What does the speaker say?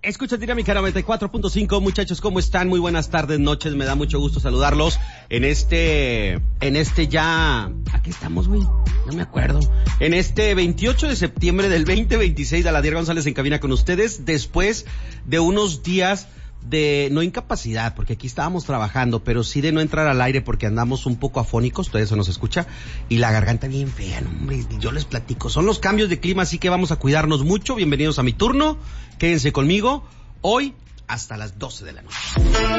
Escucha Dinámica 94.5, muchachos, ¿cómo están? Muy buenas tardes, noches, me da mucho gusto saludarlos en este ya, aquí estamos, güey, no me acuerdo, en este 28 de septiembre del 2026, Daladier González en cabina con ustedes, después de unos días de, no incapacidad, porque aquí estábamos trabajando, pero sí de no entrar al aire porque andamos un poco afónicos, todo eso nos escucha, y la garganta bien fea, no, hombre, yo les platico, son los cambios de clima, así que vamos a cuidarnos mucho. Bienvenidos a mi turno, quédense conmigo, hoy hasta las 12 de la noche.